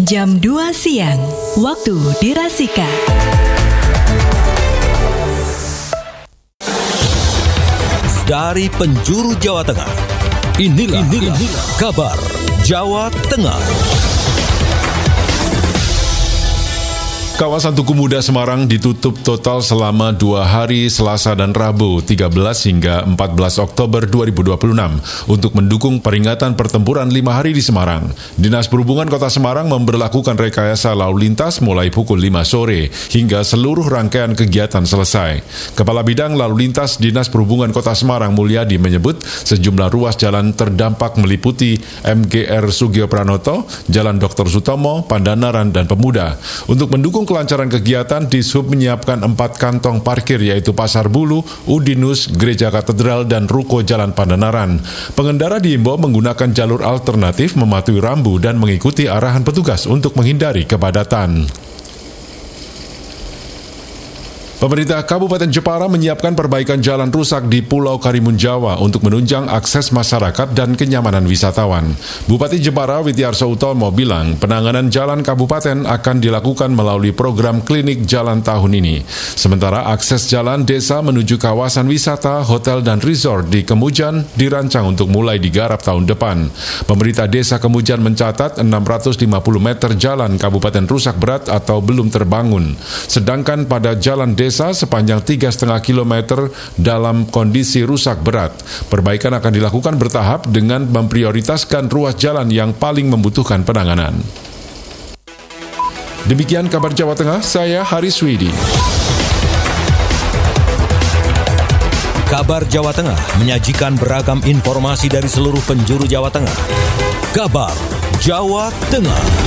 jam 2 siang, waktu dirasika. Dari penjuru Jawa Tengah, inilah kabar Jawa Tengah. Kawasan Tugu Muda Semarang ditutup total selama 2 hari Selasa dan Rabu 13 hingga 14 Oktober 2026 untuk mendukung peringatan pertempuran 5 hari di Semarang. Dinas Perhubungan Kota Semarang memberlakukan rekayasa lalu lintas mulai pukul 5 sore hingga seluruh rangkaian kegiatan selesai. Kepala Bidang Lalu Lintas Dinas Perhubungan Kota Semarang Mulyadi menyebut sejumlah ruas jalan terdampak meliputi MGR Sugio Pranoto, Jalan Dr. Sutomo, Pandanaran, dan Pemuda. Untuk mendukung kelancaran kegiatan, Dishub menyiapkan 4 kantong parkir yaitu Pasar Bulu, Udinus, Gereja Katedral, dan Ruko Jalan Pandanaran. Pengendara diimbau menggunakan jalur alternatif, mematuhi rambu, dan mengikuti arahan petugas untuk menghindari kepadatan. Pemerintah Kabupaten Jepara menyiapkan perbaikan jalan rusak di Pulau Karimun Jawa untuk menunjang akses masyarakat dan kenyamanan wisatawan. Bupati Jepara Wityarso Utomo bilang penanganan jalan kabupaten akan dilakukan melalui program klinik jalan tahun ini. Sementara akses jalan desa menuju kawasan wisata, hotel, dan resort di Kemujan dirancang untuk mulai digarap tahun depan. Pemerintah Desa Kemujan mencatat 650 meter jalan kabupaten rusak berat atau belum terbangun. Sedangkan pada jalan desa sepanjang 3,5 km dalam kondisi rusak berat. Perbaikan akan dilakukan bertahap dengan memprioritaskan ruas jalan yang paling membutuhkan penanganan. Demikian kabar Jawa Tengah, saya Haris Widi. Kabar Jawa Tengah menyajikan beragam informasi dari seluruh penjuru Jawa Tengah. Kabar Jawa Tengah.